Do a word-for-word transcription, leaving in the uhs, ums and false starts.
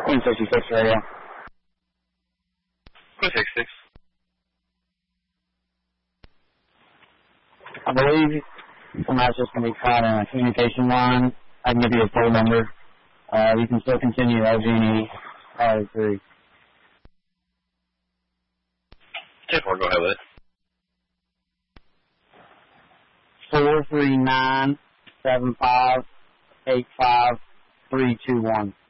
Queen sixty-six radio. Queen sixty-six. I believe somebody's just going to be caught in a communication line. I can give you a phone number. Uh, you can still continue L G and E R three. ten four, go ahead with it. four three nine, seven five, eight five, three two one.